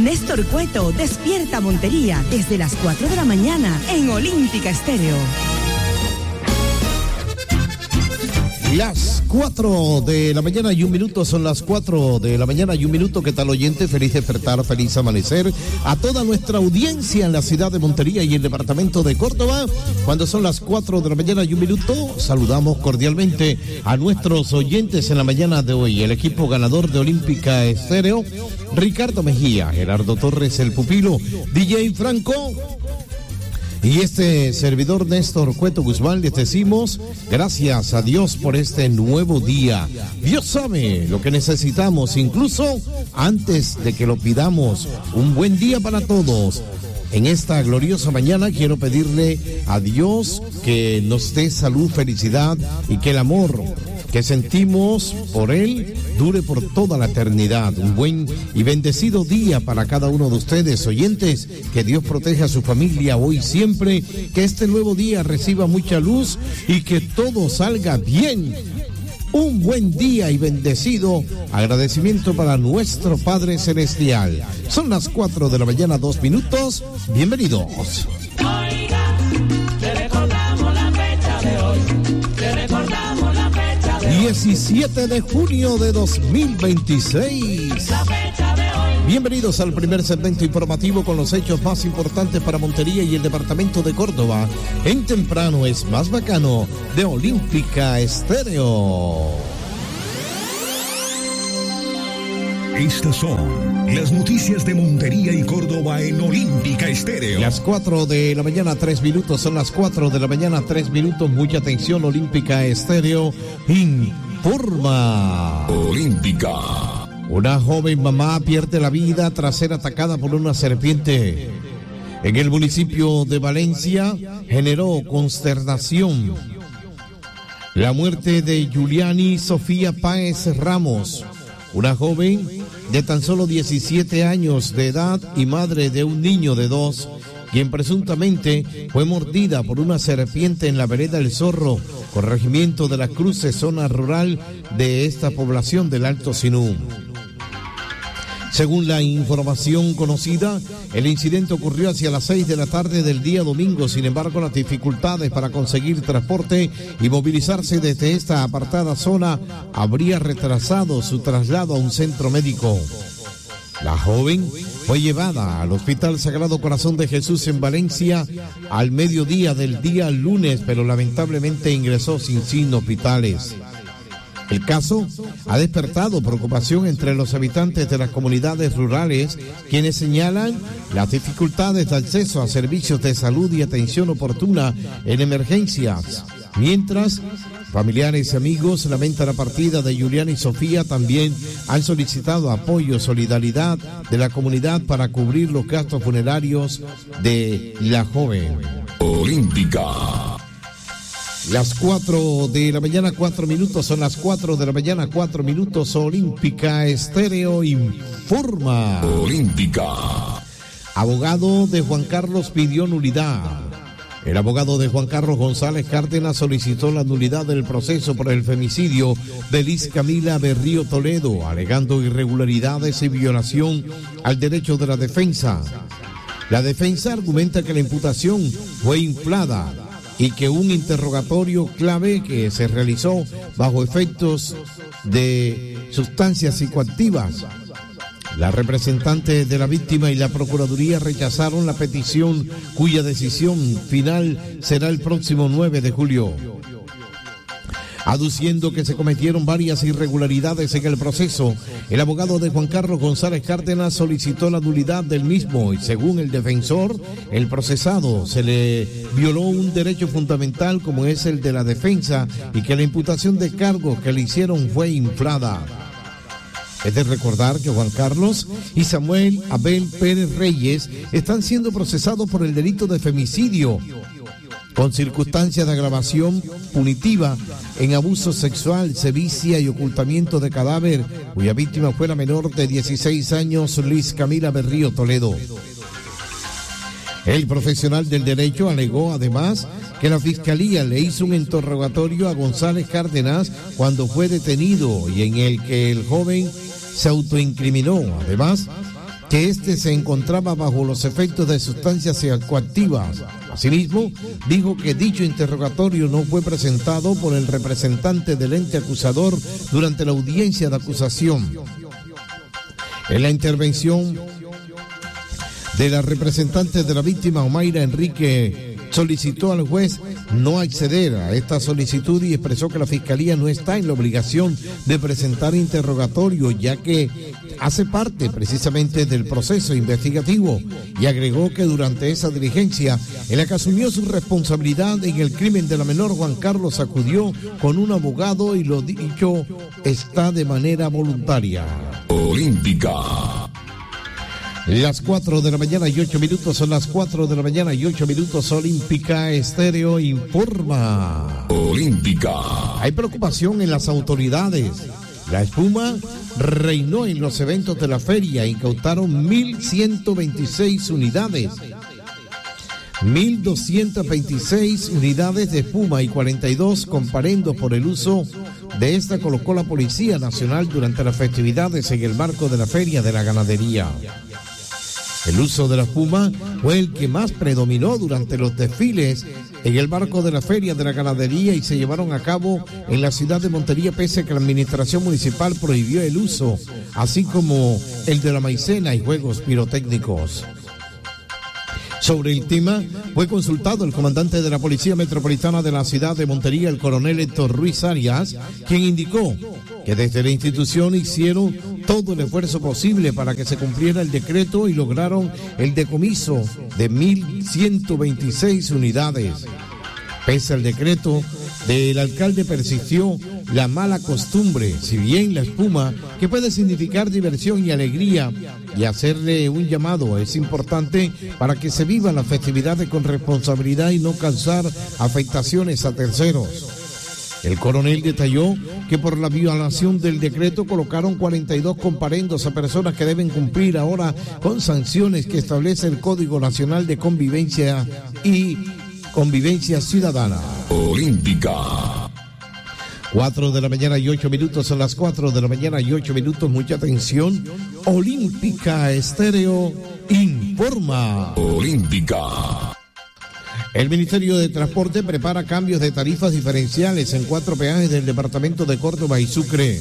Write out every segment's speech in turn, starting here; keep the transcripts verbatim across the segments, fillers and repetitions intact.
Néstor Cueto despierta Montería desde las cuatro de la mañana en Olímpica Estéreo. Las cuatro de la mañana y un minuto, son las cuatro de la mañana y un minuto. ¿Qué tal, oyente? Feliz despertar, feliz amanecer a toda nuestra audiencia en la ciudad de Montería y el departamento de Córdoba. Cuando son las cuatro de la mañana y un minuto, saludamos cordialmente a nuestros oyentes en la mañana de hoy. El equipo ganador de Olímpica Estéreo, Ricardo Mejía, Gerardo Torres, el pupilo, D J Franco, y este servidor Néstor Cueto Guzmán. Les decimos gracias a Dios por este nuevo día. Dios sabe lo que necesitamos, incluso antes de que lo pidamos. Un buen día para todos. En esta gloriosa mañana quiero pedirle a Dios que nos dé salud, felicidad y que el amor que sentimos por Él dure por toda la eternidad. Un buen y bendecido día para cada uno de ustedes, oyentes. Que Dios proteja a su familia hoy y siempre. Que este nuevo día reciba mucha luz y que todo salga bien. Un buen día y bendecido agradecimiento para nuestro Padre Celestial. Son las cuatro de la mañana, dos minutos. Bienvenidos. Oiga, te recordamos la fecha de hoy. Te recordamos la fecha de hoy. diecisiete de junio de dos mil veintiséis. La fecha de hoy. Bienvenidos al primer segmento informativo con los hechos más importantes para Montería y el departamento de Córdoba. En temprano es más bacano de Olímpica Estéreo. Estas son las noticias de Montería y Córdoba en Olímpica Estéreo. Las cuatro de la mañana, tres minutos. Son las cuatro de la mañana, tres minutos. Mucha atención, Olímpica Estéreo informa. Olímpica. Una joven mamá pierde la vida tras ser atacada por una serpiente. En el municipio de Valencia generó consternación la muerte de Juliani Sofía Páez Ramos, una joven de tan solo diecisiete años de edad y madre de un niño de dos, quien presuntamente fue mordida por una serpiente en la vereda El Zorro, corregimiento de las Cruces, zona rural de esta población del Alto Sinú. Según la información conocida, el incidente ocurrió hacia las seis de la tarde del día domingo. Sin embargo, las dificultades para conseguir transporte y movilizarse desde esta apartada zona habría retrasado su traslado a un centro médico. La joven fue llevada al Hospital Sagrado Corazón de Jesús en Valencia al mediodía del día lunes, pero lamentablemente ingresó sin signos vitales. El caso ha despertado preocupación entre los habitantes de las comunidades rurales, quienes señalan las dificultades de acceso a servicios de salud y atención oportuna en emergencias. Mientras, familiares y amigos lamentan la partida de Juliana y Sofía. También han solicitado apoyo, solidaridad de la comunidad para cubrir los gastos funerarios de la joven. Olímpica. Las cuatro de la mañana, cuatro minutos, son las cuatro de la mañana, cuatro minutos. Olímpica Estéreo informa. Olímpica. Abogado de Juan Carlos pidió nulidad. El abogado de Juan Carlos González Cárdenas solicitó la nulidad del proceso por el femicidio de Liz Camila Berrío Toledo, alegando irregularidades y violación al derecho de la defensa. La defensa argumenta que la imputación fue inflada y que un interrogatorio clave que se realizó bajo efectos de sustancias psicoactivas. La representante de la víctima y la Procuraduría rechazaron la petición, cuya decisión final será el próximo nueve de julio. Aduciendo que se cometieron varias irregularidades en el proceso, el abogado de Juan Carlos González Cárdenas solicitó la nulidad del mismo y, según el defensor, el procesado se le violó un derecho fundamental como es el de la defensa y que la imputación de cargos que le hicieron fue inflada. Es de recordar que Juan Carlos y Samuel Abel Pérez Reyes están siendo procesados por el delito de femicidio, con circunstancias de agravación punitiva en abuso sexual, sevicia y ocultamiento de cadáver, cuya víctima fue la menor de dieciséis años, Liz Camila Berrío Toledo. El profesional del derecho alegó además que la Fiscalía le hizo un interrogatorio a González Cárdenas cuando fue detenido y en el que el joven se autoincriminó. Además, que éste se encontraba bajo los efectos de sustancias psicoactivas. Asimismo, dijo que dicho interrogatorio no fue presentado por el representante del ente acusador durante la audiencia de acusación. En la intervención de la representante de la víctima, Omaira Enrique, solicitó al juez no acceder a esta solicitud y expresó que la Fiscalía no está en la obligación de presentar interrogatorio, ya que hace parte precisamente del proceso investigativo, y agregó que durante esa diligencia, en la que asumió su responsabilidad en el crimen de la menor, Juan Carlos acudió con un abogado y lo dicho está de manera voluntaria. Olímpica. Las cuatro de la mañana y ocho minutos, son las cuatro de la mañana y ocho minutos. Olímpica Estéreo informa. Olímpica. Hay preocupación en las autoridades. La espuma reinó en los eventos de la feria, incautaron mil ciento veintiséis unidades. mil doscientas veintiséis unidades de espuma y cuarenta y dos comparendos por el uso de esta colocó la Policía Nacional durante las festividades en el marco de la Feria de la Ganadería. El uso de la espuma fue el que más predominó durante los desfiles en el marco de la Feria de la Ganadería y se llevaron a cabo en la ciudad de Montería, pese a que la administración municipal prohibió el uso, así como el de la maicena y juegos pirotécnicos. Sobre el tema, fue consultado el comandante de la Policía Metropolitana de la ciudad de Montería, el coronel Héctor Ruiz Arias, quien indicó que desde la institución hicieron todo el esfuerzo posible para que se cumpliera el decreto y lograron el decomiso de mil ciento veintiséis unidades. Pese al decreto del alcalde, persistió la mala costumbre, si bien la espuma, que puede significar diversión y alegría, y hacerle un llamado es importante para que se vivan las festividades con responsabilidad y no causar afectaciones a terceros. El coronel detalló que por la violación del decreto colocaron cuarenta y dos comparendos a personas que deben cumplir ahora con sanciones que establece el Código Nacional de Convivencia y Convivencia Ciudadana. Olímpica. Cuatro de la mañana y ocho minutos, son las cuatro de la mañana y ocho minutos, mucha atención. Olímpica Estéreo informa. Olímpica. El Ministerio de Transporte prepara cambios de tarifas diferenciales en cuatro peajes del departamento de Córdoba y Sucre.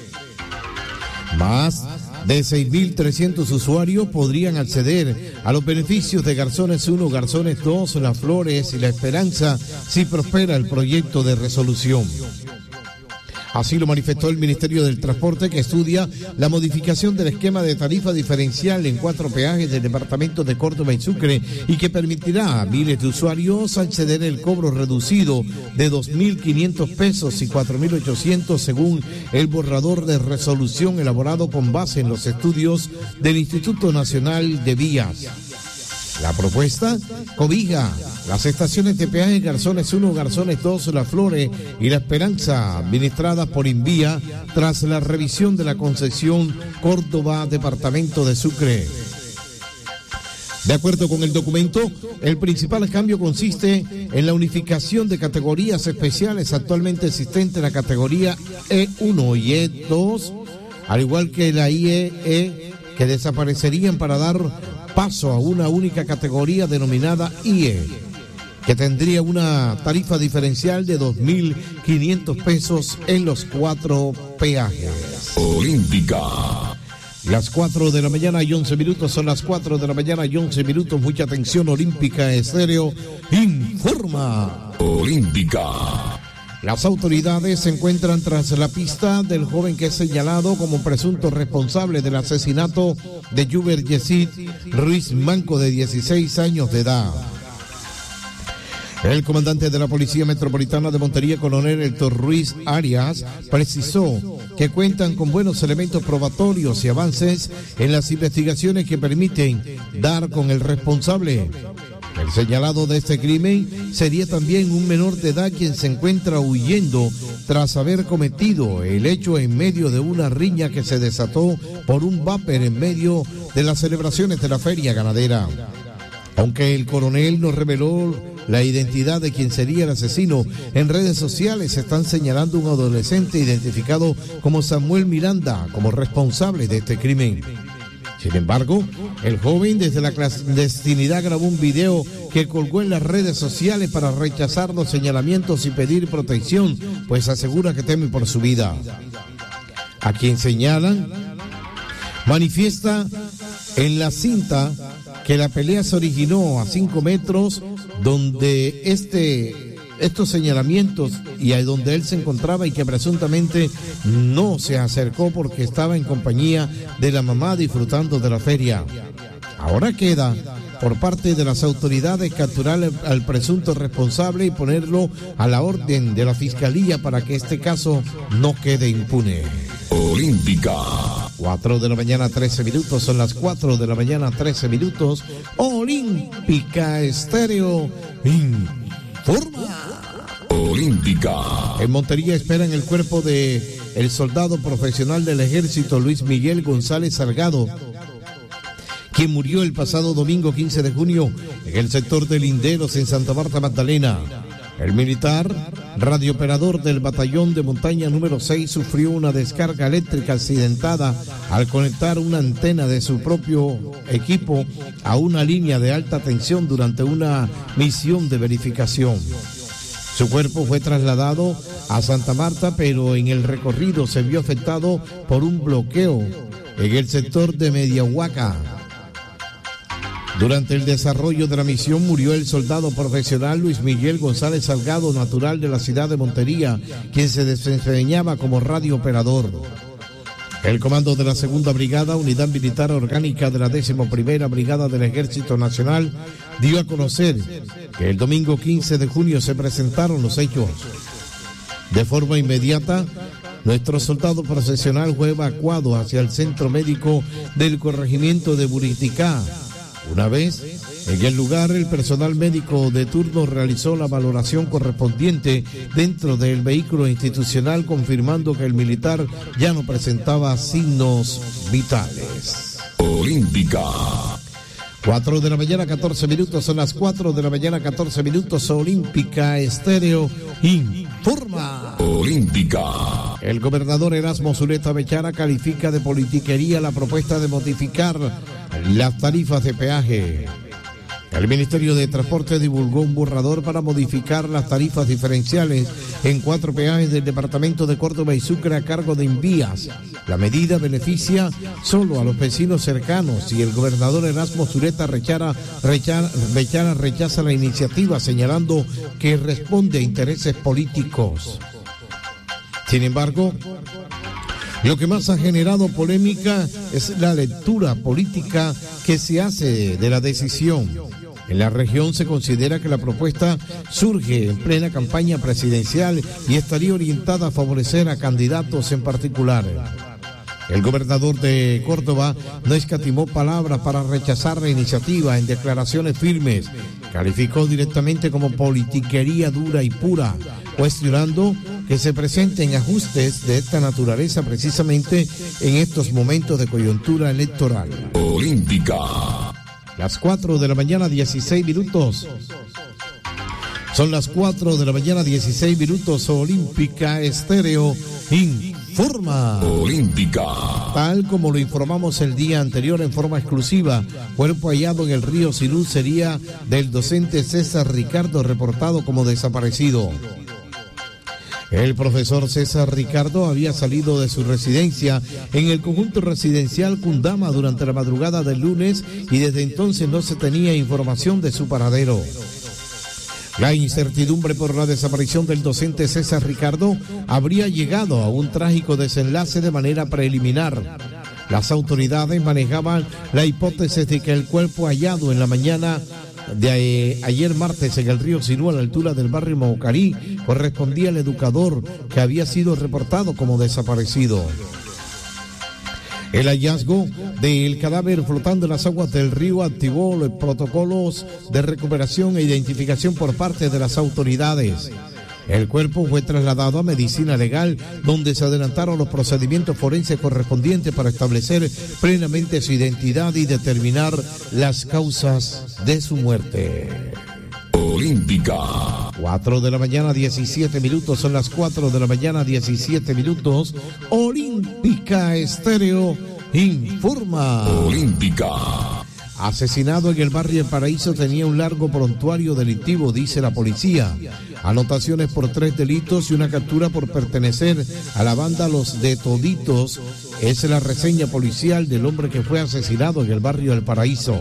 Más de seis mil trescientos usuarios podrían acceder a los beneficios de Garzones uno, Garzones dos, Las Flores y La Esperanza si prospera el proyecto de resolución. Así lo manifestó el Ministerio del Transporte, que estudia la modificación del esquema de tarifa diferencial en cuatro peajes del departamento de Córdoba y Sucre y que permitirá a miles de usuarios acceder al cobro reducido de dos mil quinientos pesos y cuatro mil ochocientos según el borrador de resolución elaborado con base en los estudios del Instituto Nacional de Vías. La propuesta cobija las estaciones de peaje Garzones uno, Garzones dos, Las Flores y La Esperanza, administradas por Invía, tras la revisión de la concesión Córdoba, departamento de Sucre. De acuerdo con el documento, el principal cambio consiste en la unificación de categorías especiales actualmente existentes en la categoría E uno y E dos, al igual que la I E E, que desaparecerían para dar paso a una única categoría denominada I E, que tendría una tarifa diferencial de dos mil quinientos pesos en los cuatro peajes. Olímpica. Las cuatro de la mañana y once minutos, son las cuatro de la mañana y once minutos, mucha atención. Olímpica Estéreo informa. Olímpica. Las autoridades se encuentran tras la pista del joven que es señalado como presunto responsable del asesinato de Yuber Yesid Ruiz Manco, de dieciséis años de edad. El comandante de la Policía Metropolitana de Montería, coronel Héctor Ruiz Arias, precisó que cuentan con buenos elementos probatorios y avances en las investigaciones que permiten dar con el responsable. El señalado de este crimen sería también un menor de edad quien se encuentra huyendo tras haber cometido el hecho en medio de una riña que se desató por un vapor en medio de las celebraciones de la feria ganadera. Aunque el coronel no reveló la identidad de quien sería el asesino, en redes sociales están señalando a un adolescente identificado como Samuel Miranda como responsable de este crimen. Sin embargo, el joven desde la clandestinidad grabó un video que colgó en las redes sociales para rechazar los señalamientos y pedir protección, pues asegura que teme por su vida. A quien señalan, manifiesta en la cinta que la pelea se originó a cinco metros donde este... estos señalamientos y a donde él se encontraba y que presuntamente no se acercó porque estaba en compañía de la mamá disfrutando de la feria. Ahora queda por parte de las autoridades capturar al presunto responsable y ponerlo a la orden de la fiscalía para que este caso no quede impune. Olímpica. cuatro de la mañana, trece minutos, son las cuatro de la mañana, trece minutos. Olímpica Estéreo informa. Olímpica. En Montería esperan el cuerpo de el soldado profesional del ejército Luis Miguel González Salgado, quien murió el pasado domingo quince de junio en el sector de Linderos en Santa Marta Magdalena. El militar, radiooperador del batallón de montaña número seis, sufrió una descarga eléctrica accidentada al conectar una antena de su propio equipo a una línea de alta tensión durante una misión de verificación. Su cuerpo fue trasladado a Santa Marta, pero en el recorrido se vio afectado por un bloqueo en el sector de Mediahuaca. Durante el desarrollo de la misión murió el soldado profesional Luis Miguel González Salgado, natural de la ciudad de Montería, quien se desempeñaba como radiooperador. El comando de la segunda brigada, unidad militar orgánica de la décima primera brigada del Ejército Nacional, dio a conocer que el domingo quince de junio se presentaron los hechos. De forma inmediata, nuestro soldado profesional fue evacuado hacia el centro médico del corregimiento de Buriticá. Una vez en el lugar, el personal médico de turno realizó la valoración correspondiente dentro del vehículo institucional, confirmando que el militar ya no presentaba signos vitales. Olímpica. cuatro de la mañana, catorce minutos, son las cuatro de la mañana, catorce minutos, Olímpica Estéreo informa. Olímpica. El gobernador Erasmo Zuleta Bechara califica de politiquería la propuesta de modificar las tarifas de peaje. El Ministerio de Transporte divulgó un borrador para modificar las tarifas diferenciales en cuatro peajes del departamento de Córdoba y Sucre a cargo de Invías. La medida beneficia solo a los vecinos cercanos y el gobernador Erasmo Zuleta Bechara rechaza, rechaza la iniciativa, señalando que responde a intereses políticos. Sin embargo, lo que más ha generado polémica es la lectura política que se hace de la decisión. En la región se considera que la propuesta surge en plena campaña presidencial y estaría orientada a favorecer a candidatos en particular. El gobernador de Córdoba no escatimó palabras para rechazar la iniciativa en declaraciones firmes. Calificó directamente como politiquería dura y pura, cuestionando que se presenten ajustes de esta naturaleza precisamente en estos momentos de coyuntura electoral. Olímpica. Las cuatro de la mañana, dieciséis minutos. Son las cuatro de la mañana, dieciséis minutos. Olímpica Estéreo informa. Olímpica. Tal como lo informamos el día anterior en forma exclusiva, cuerpo hallado en el río Sinú sería del docente César Ricardo, reportado como desaparecido. El profesor César Ricardo había salido de su residencia en el conjunto residencial Cundama durante la madrugada del lunes y desde entonces no se tenía información de su paradero. La incertidumbre por la desaparición del docente César Ricardo habría llegado a un trágico desenlace de manera preliminar. Las autoridades manejaban la hipótesis de que el cuerpo hallado en la mañana de ayer martes en el río Sinú, a la altura del barrio Maucarí, correspondía al educador que había sido reportado como desaparecido. El hallazgo del cadáver flotando en las aguas del río activó los protocolos de recuperación e identificación por parte de las autoridades. El cuerpo fue trasladado a medicina legal, donde se adelantaron los procedimientos forenses correspondientes para establecer plenamente su identidad y determinar las causas de su muerte. Olímpica. cuatro de la mañana, diecisiete minutos, son las cuatro de la mañana, diecisiete minutos. Olímpica Estéreo informa. Olímpica. Asesinado en el barrio El Paraíso, tenía un largo prontuario delictivo, dice la policía. Anotaciones por tres delitos y una captura por pertenecer a la banda Los de Toditos. Es la reseña policial del hombre que fue asesinado en el barrio El Paraíso.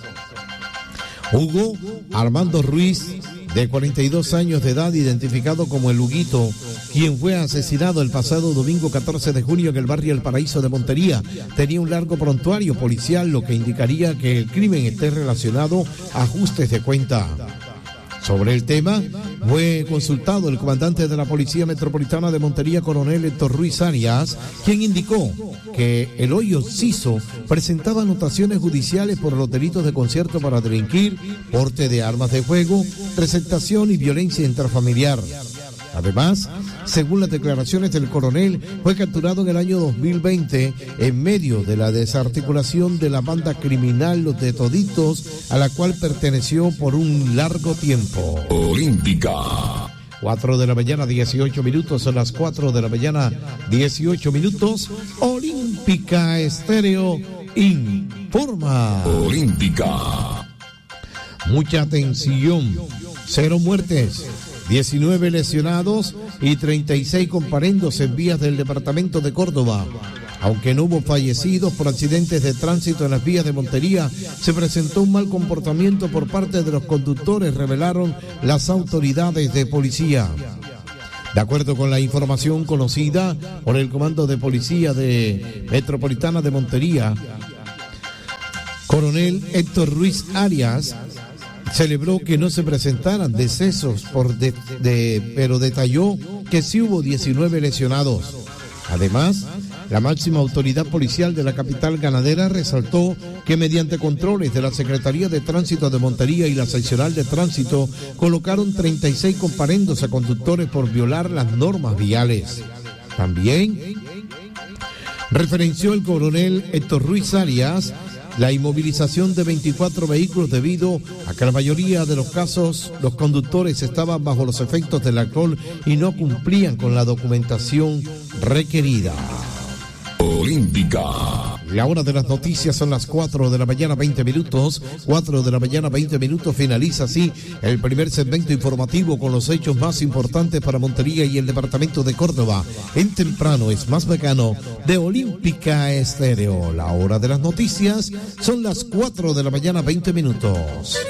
Hugo Armando Ruiz, de cuarenta y dos años de edad, identificado como el Huguito, quien fue asesinado el pasado domingo catorce de junio en el barrio El Paraíso de Montería, tenía un largo prontuario policial, lo que indicaría que el crimen esté relacionado a ajustes de cuenta. Sobre el tema, fue consultado el comandante de la Policía Metropolitana de Montería, coronel Héctor Ruiz Arias, quien indicó que el hoyo Ciso presentaba anotaciones judiciales por los delitos de concierto para delinquir, porte de armas de fuego, presentación y violencia intrafamiliar. Además, según las declaraciones del coronel, fue capturado en el año dos mil veinte en medio de la desarticulación de la banda criminal Los de Toditos, a la cual perteneció por un largo tiempo. Olímpica. cuatro de la mañana, dieciocho minutos, son las cuatro de la mañana, dieciocho minutos. Olímpica Estéreo informa. Olímpica. Mucha atención, cero muertes, diecinueve lesionados y treinta y seis comparendos en vías del departamento de Córdoba. Aunque no hubo fallecidos por accidentes de tránsito en las vías de Montería, se presentó un mal comportamiento por parte de los conductores, revelaron las autoridades de policía. De acuerdo con la información conocida por el Comando de Policía de Metropolitana de Montería, coronel Héctor Ruiz Arias celebró que no se presentaran decesos, por de, de, pero detalló que sí hubo diecinueve lesionados. Además, la máxima autoridad policial de la capital ganadera resaltó que mediante controles de la Secretaría de Tránsito de Montería y la Seccional de Tránsito colocaron treinta y seis comparendos a conductores por violar las normas viales. También referenció el coronel Héctor Ruiz Arias la inmovilización de veinticuatro vehículos debido a que la mayoría de los casos los conductores estaban bajo los efectos del alcohol y no cumplían con la documentación requerida. Olímpica. La hora de las noticias son las cuatro de la mañana, veinte minutos. cuatro de la mañana, veinte minutos. Finaliza así el primer segmento informativo con los hechos más importantes para Montería y el departamento de Córdoba. En temprano es más bacano de Olímpica Estéreo. La hora de las noticias son las cuatro de la mañana, veinte minutos.